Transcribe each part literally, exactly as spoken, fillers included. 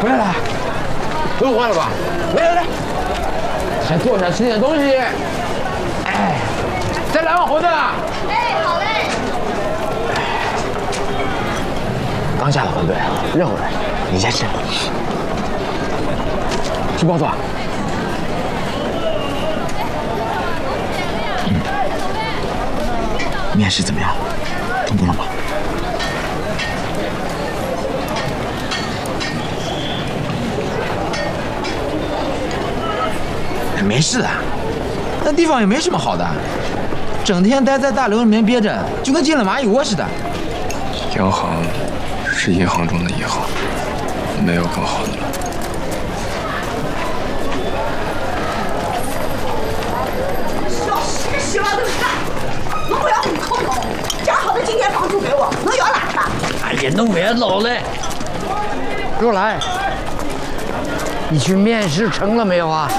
回来了，不用换了吧？来来来，先坐下吃点东西。哎，再来碗馄饨啊！ 哎，好嘞。 刚下的馄饨，热乎的，你先吃。吃包子啊？嗯。面试怎么样？通过了吗？ 没事的，那地方也没什么好的，整天待在大楼里面憋着，就跟进了蚂蚁窝似的。 央行是银行中的银行，没有更好的了。 要十十万都是干，侬不要五扣喽，讲好的今天房租给我，侬要哪个？ 哎呀，侬别老了。 若兰，你去面试成了没有啊？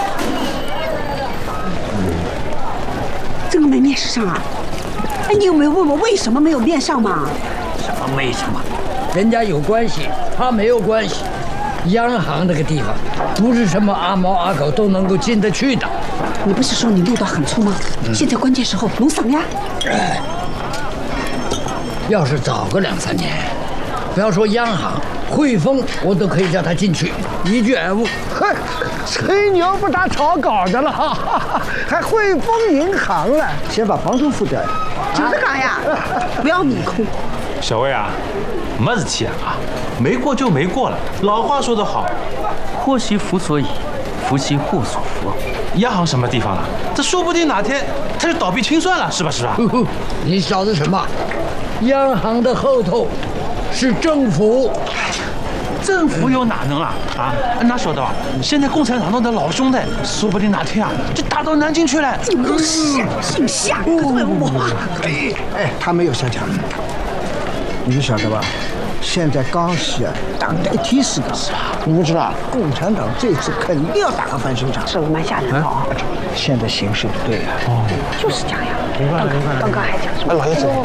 这个没面试上啊？哎，你有没有问我为什么没有面上嘛？ 什么为什么？人家有关系，他没有关系。央行那个地方，不是什么阿猫阿狗都能够进得去的。 你不是说你路道很粗吗？嗯、现在关键时候弄上呀。 哎，要是早个两三年，不要说央行，汇丰我都可以叫他进去，一句挨误。 嘿，吹牛不打草稿的了，哈哈，还汇丰银行了，先把房租付掉呀。 就是讲呀，不要米空。 小魏啊，没事体啊，没过就没过了。老话说得好，祸兮福所倚，福兮祸所伏。央行什么地方了？这说不定哪天他就倒闭清算了，是吧？是吧？ 你晓得什么？央行的后头是政府。 政府又哪能啊啊？哪晓得啊？现在共产党的老兄弟，说不定哪天啊就打到南京去了。 你们都是姓夏，可是我话。 哎，他没有下场。你们晓得吧？现在江西啊，打的一天是个是啊。你们知道，共产党这次肯定要打个翻身仗。 是蛮吓人的啊。 现在形势不对了。 哦，就是这样呀。刚刚刚刚还讲什么？ 老爷子。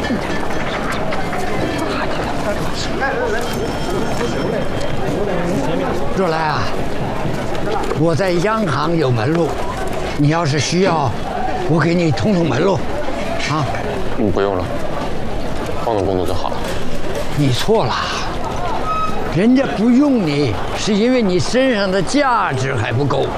若来啊，我在央行有门路，你要是需要，我给你通通门路，啊。 嗯，不用了，换个工作就好了。 你错了，人家不用你，是因为你身上的价值还不够。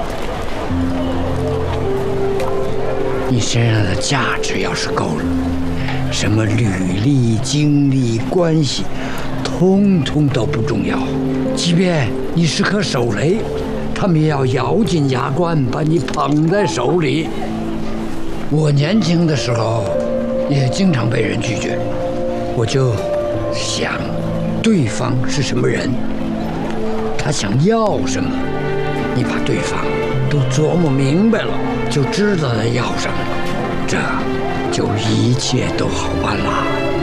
你身上的价值要是够了，什么履历、经历、关系。 通通都不重要，即便你是颗手雷，他们也要咬紧牙关把你捧在手里。我年轻的时候也经常被人拒绝，我就想，对方是什么人，他想要什么，你把对方都琢磨明白了，就知道他要什么，这就一切都好办了。